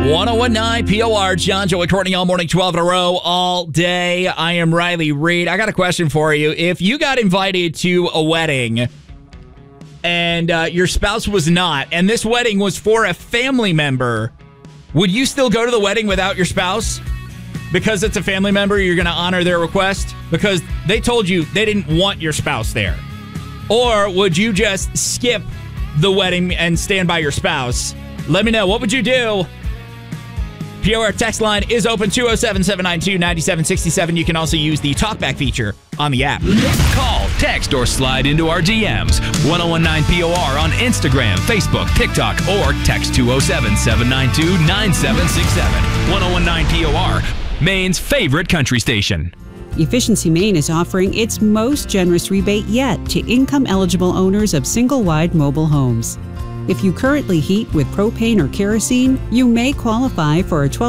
1019 POR, John, Joey, Courtney, all morning, 12 in a row, all day. I am Riley Reed. I got a question for you. If you got invited to a wedding and your spouse was not, and this wedding was for a family member, would you still go to the wedding without your spouse? Because it's a family member, you're going to honor their request? Because they told you they didn't want your spouse there. Or would you just skip the wedding and stand by your spouse? Let me know. What would you do? POR text line is open, 207-792-9767. You can also use the talkback feature on the app. Call, text, or slide into our DMs. 1019 POR on Instagram, Facebook, TikTok, or text 207-792-9767. 1019 POR, Maine's favorite country station. Efficiency Maine is offering its most generous rebate yet to income-eligible owners of single-wide mobile homes. If you currently heat with propane or kerosene, you may qualify for a